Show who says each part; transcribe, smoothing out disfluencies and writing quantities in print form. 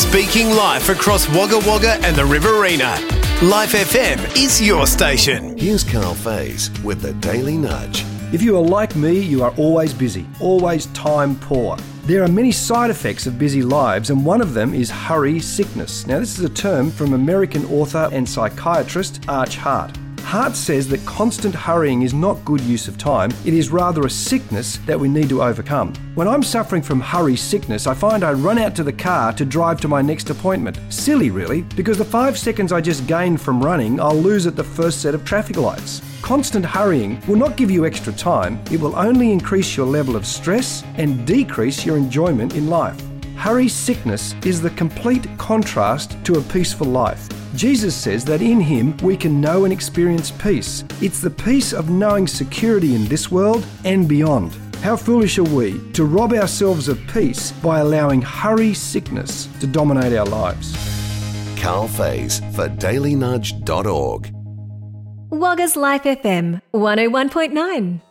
Speaker 1: Speaking life across Wagga Wagga and the Riverina. Life FM is your station.
Speaker 2: Here's Carl Faze with the Daily Nudge.
Speaker 3: If you are like me, you are always busy, always time poor. There are many side effects of busy lives, and one of them is hurry sickness. Now, this is a term from American author and psychiatrist Arch Hart. Hart says that constant hurrying is not good use of time. It is rather a sickness that we need to overcome. When I'm suffering from hurry sickness, I find I run out to the car to drive to my next appointment. Silly, really, because the 5 seconds I just gained from running, I'll lose at the first set of traffic lights. Constant hurrying will not give you extra time. It will only increase your level of stress and decrease your enjoyment in life. Hurry sickness is the complete contrast to a peaceful life. Jesus says that in him we can know and experience peace. It's the peace of knowing security in this world and beyond. How foolish are we to rob ourselves of peace by allowing hurry sickness to dominate our lives?
Speaker 2: Carl Faze for dailynudge.org.
Speaker 4: Wagga's Life FM 101.9.